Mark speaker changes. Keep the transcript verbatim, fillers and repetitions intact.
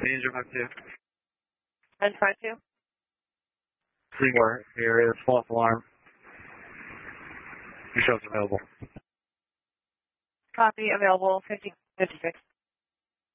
Speaker 1: Danger five two.
Speaker 2: Danger five two.
Speaker 1: Seymour, here is false alarm. Your show's available.
Speaker 2: Copy, available, fifty fifty-six.